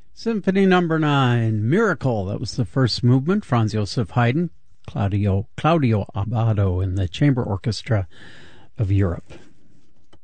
Symphony Number 9, Miracle. That was the first movement. Franz Joseph Haydn, Claudio Abbado in the Chamber Orchestra of Europe.